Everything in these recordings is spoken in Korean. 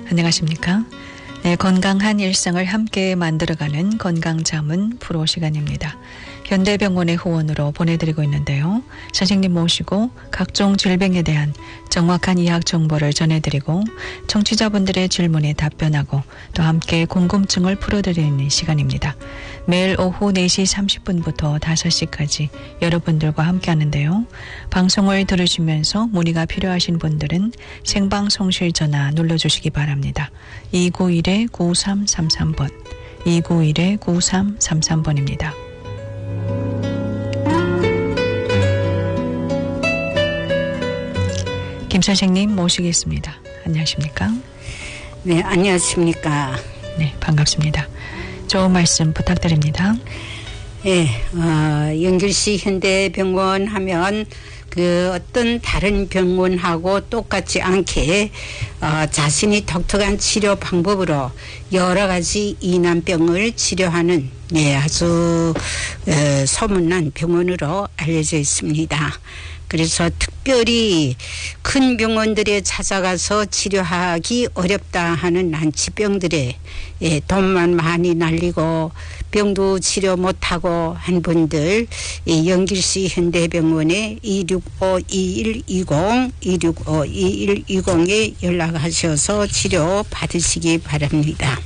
안녕하십니까? 네, 건강한 일상을 함께 만들어가는 건강자문 프로 시간입니다. 현대병원의 후원으로 보내드리고 있는데요. 선생님 모시고 각종 질병에 대한 정확한 의학 정보를 전해드리고 청취자분들의 질문에 답변하고 또 함께 궁금증을 풀어드리는 시간입니다. 매일 오후 4시 30분부터 5시까지 여러분들과 함께 하는데요. 방송을 들으시면서 문의가 필요하신 분들은 생방송실 전화 눌러주시기 바랍니다. 291-9333번 291-9333번입니다. 김 선생님 모시겠습니다. 안녕하십니까? 네, 안녕하십니까? 네, 반갑습니다. 좋은 말씀 부탁드립니다. 예, 영길시 현대병원 하면 그 어떤 다른 병원하고 똑같지 않게 자신이 독특한 치료 방법으로 여러 가지 이난병을 치료하는 아주 소문난 병원으로 알려져 있습니다. 그래서 특별히 큰 병원들에 찾아가서 치료하기 어렵다 하는 난치병들에 돈만 많이 날리고 병도 치료 못하고 한 분들 영길시 현대병원에 265-2120 265-2120에 연락하셔서 치료 받으시기 바랍니다.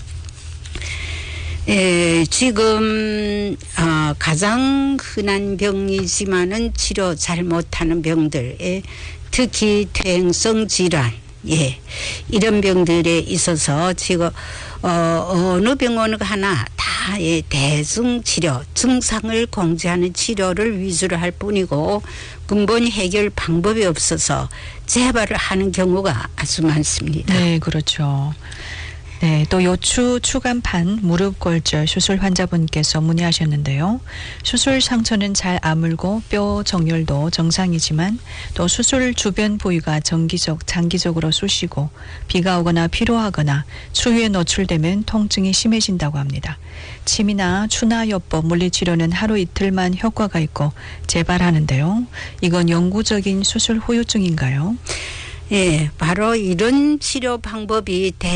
지금 가장 흔한 병이지만은 치료 잘 못하는 병들, 특히 퇴행성 질환, 이런 병들에 있어서 지금 어느 병원 하나 다 대증 치료, 증상을 공제하는 치료를 위주로 할 뿐이고 근본 해결 방법이 없어서 재발을 하는 경우가 아주 많습니다. 네, 그렇죠. 네, 또 요추, 추간판, 무릎 골절 수술 환자분께서 문의하셨는데요. 수술 상처는 잘 아물고 뼈 정렬도 정상이지만 또 수술 주변 부위가 장기적으로 쑤시고 비가 오거나 피로하거나 추위에 노출되면 통증이 심해진다고 합니다. 침이나 추나요법 물리치료는 하루 이틀만 효과가 있고 재발하는데요. 이건 영구적인 수술 후유증인가요? 바로 이런 치료 방법이